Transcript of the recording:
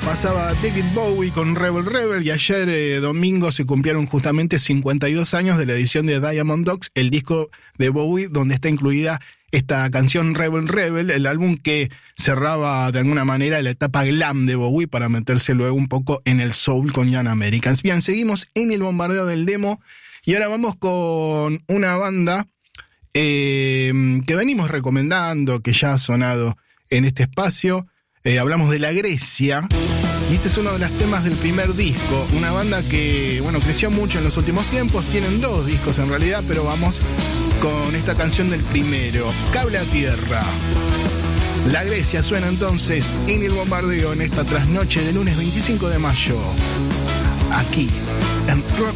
pasaba David Bowie con Rebel Rebel y ayer domingo se cumplieron justamente 52 años de la edición de Diamond Dogs, el disco de Bowie donde está incluida esta canción Rebel Rebel, el álbum que cerraba de alguna manera la etapa glam de Bowie para meterse luego un poco en el soul con Young Americans. Bien, seguimos en el bombardeo del demo y ahora vamos con una banda que venimos recomendando, que ya ha sonado en este espacio. Hablamos de La Grecia y este es uno de los temas del primer disco, una banda que, bueno, creció mucho en los últimos tiempos, tienen 2 discos en realidad, pero vamos con esta canción del primero, Cable a Tierra. La Grecia suena entonces en el bombardeo en esta trasnoche de lunes 25 de mayo, aquí en Rock